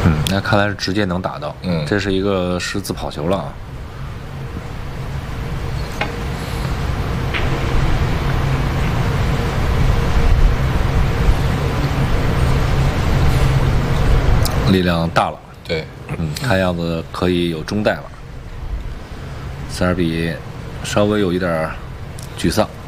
那看来是直接能打到。这是一个十字跑球了啊。力量大了， 对， 看样子可以有中带了。塞尔比稍微有一点沮丧。